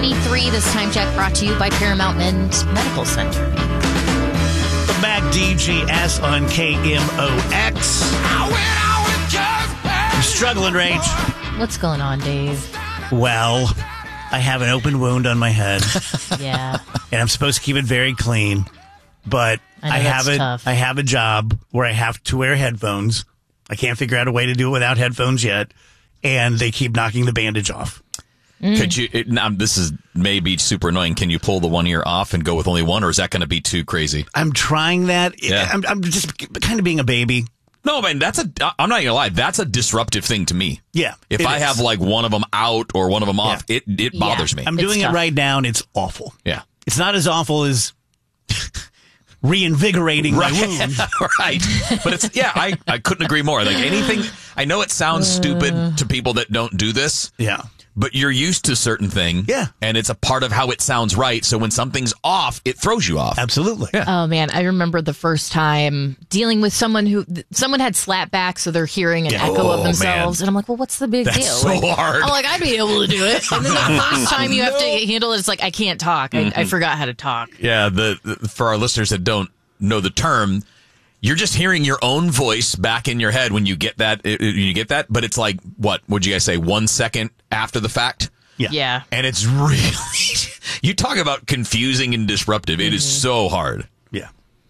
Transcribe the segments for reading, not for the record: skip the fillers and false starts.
7:23. This time check brought to you by Paramount Men's Medical Center. The Mac DGS on KMOX. I'm struggling, Rach. What's going on, Dave? Well, I have an open wound on my head. Yeah. And I'm supposed to keep it very clean. But I have a job where I have to wear headphones. I can't figure out a way to do it without headphones yet. And they keep knocking the bandage off. Could you? Now, this is maybe super annoying. Can you pull the one ear off and go with only one, or is that going to be too crazy? I'm trying that. Yeah. I'm just kind of being a baby. No, man, I'm not gonna lie. That's a disruptive thing to me. Yeah. If I have like one of them out or one of them off, it bothers me. I'm doing tough. it right now, and it's awful. Yeah. It's not as awful as reinvigorating my wound. Right. But it's, I couldn't agree more. Like anything, I know it sounds stupid to people that don't do this. Yeah. But you're used to a certain thing. Yeah. And it's a part of how it sounds right. So when something's off, it throws you off. Absolutely. Yeah. Oh, man. I remember the first time dealing with someone had slap back, so they're hearing an echo of themselves. Man. And I'm like, well, what's the big deal? So hard. I'm like, I'd be able to do it. And then the first time you have to handle it, it's like, I can't talk. I forgot how to talk. Yeah. For our listeners that don't know the term, you're just hearing your own voice back in your head when you get that. But it's like, what would you guys say? 1 second after the fact? Yeah. And it's really, you talk about confusing and disruptive. It is so hard. Yeah.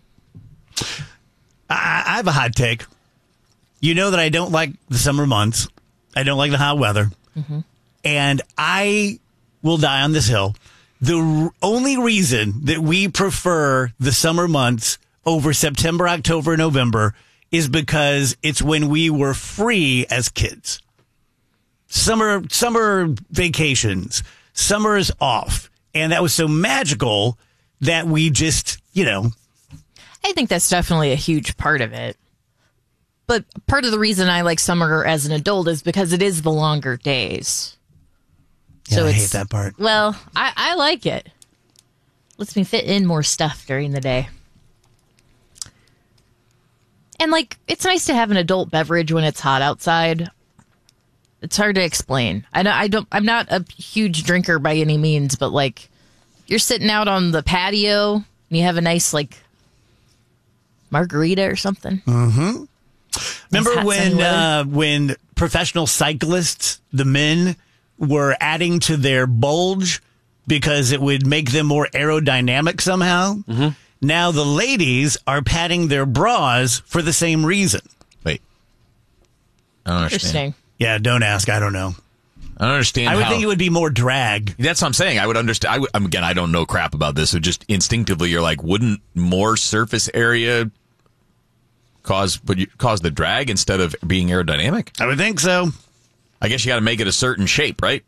I have a hot take. You know that I don't like the summer months. I don't like the hot weather. And I will die on this hill. The only reason that we prefer the summer months over September, October, November is because it's when we were free as kids. Summer vacations, summer is off. And that was so magical that we just, I think that's definitely a huge part of it. But part of the reason I like summer as an adult is because it is the longer days. I hate that part. Well, I like it. Lets me fit in more stuff during the day. And it's nice to have an adult beverage when it's hot outside. It's hard to explain. I'm not a huge drinker by any means, but you're sitting out on the patio and you have a nice margarita or something. Mm-hmm. Remember when professional cyclists, the men, were adding to their bulge because it would make them more aerodynamic somehow? Mm-hmm. Now the ladies are padding their bras for the same reason. Wait. I don't understand. Interesting. Yeah, don't ask. I don't know. I don't understand. I would think it would be more drag. That's what I'm saying. I would understand. Again, I don't know crap about this. So just instinctively, you're like, wouldn't more surface area cause the drag instead of being aerodynamic? I would think so. I guess you got to make it a certain shape, right?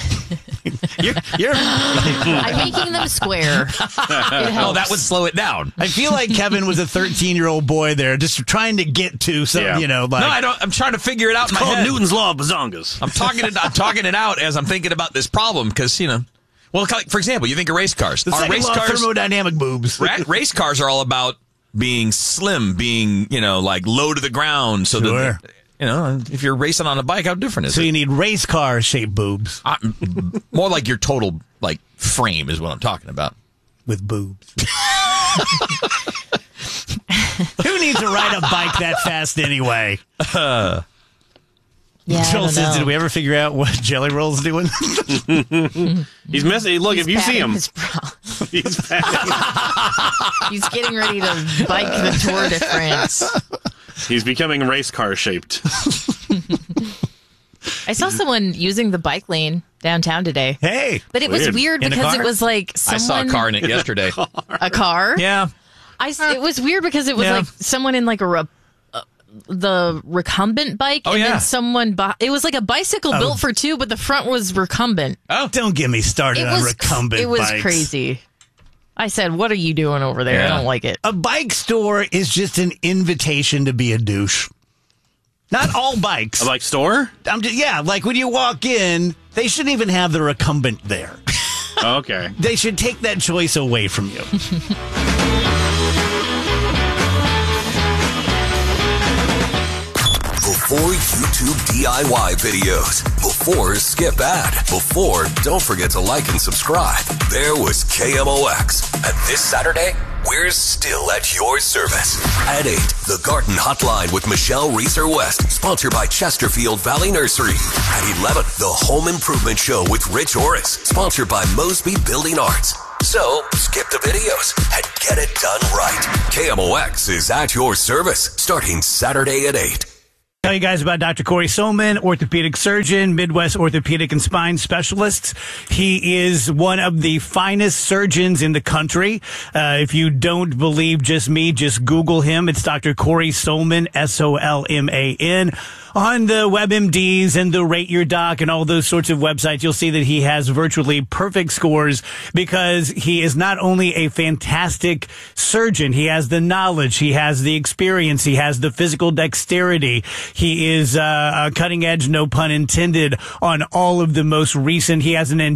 I'm making them square. Oh, that would slow it down. I feel like Kevin was a 13-year-old boy there, just trying to get to some, No, I don't. I'm trying to figure it out in my head. Newton's law of bazongas. I'm talking it out as I'm thinking about this problem because well, for example, you think of race cars. The second law of thermodynamic boobs. Race cars are all about being slim, being low to the ground, so that. If you're racing on a bike, how different is it? So you need race car shaped boobs. More like your total frame is what I'm talking about. With boobs. Who needs to ride a bike that fast anyway? Yeah, Joel says, did we ever figure out what Jelly Roll's doing? He's messy. Look, if you see him. He's getting ready to bike the Tour de France. He's becoming race car shaped. I saw someone using the bike lane downtown today. Hey. But it was weird because it was someone... I saw a car in it yesterday. A car? Yeah. It was weird because it was someone in the recumbent bike. Oh, and then someone... It was like a bicycle built for two, but the front was recumbent. Oh, don't get me started on recumbent bikes. It was crazy. I said, what are you doing over there? I don't like it. A bike store is just an invitation to be a douche. Not all bikes. A bike store? Like when you walk in, they shouldn't even have the recumbent there. Okay. They should take that choice away from you. Before YouTube DIY videos. Before skip ad. Before don't forget to like and subscribe. There was KMOX. And this Saturday, we're still at your service. At 8, the Garden Hotline with Michelle Reeser-West, sponsored by Chesterfield Valley Nursery. At 11, the Home Improvement Show with Rich Orris, sponsored by Mosby Building Arts. So, skip the videos and get it done right. KMOX is at your service, starting Saturday at 8. Tell you guys about Dr. Corey Solman, orthopedic surgeon, Midwest orthopedic and spine specialist. He is one of the finest surgeons in the country. If you don't believe just me, just Google him. It's Dr. Corey Solman, S-O-L-M-A-N. On the WebMDs and the Rate Your Doc and all those sorts of websites, you'll see that he has virtually perfect scores because he is not only a fantastic surgeon, he has the knowledge, he has the experience, he has the physical dexterity. He is cutting edge, no pun intended, on all of the most recent. He has an